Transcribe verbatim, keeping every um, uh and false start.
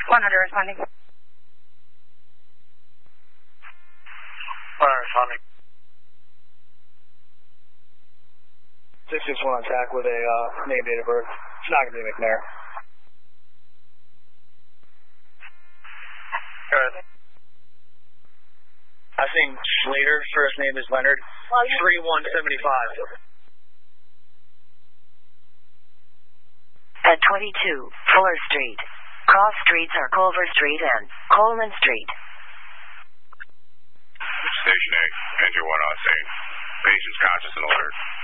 one hundred responding. one hundred responding. six six one on tack with a uh, name date of birth. It's not going to be McNair. Good. I think Slater, first name is Leonard. three one seven five. At twenty-two, Fuller Street. Cross streets are Culver Street and Coleman Street. Station eight, engine one on scene. Patient's conscious and alert.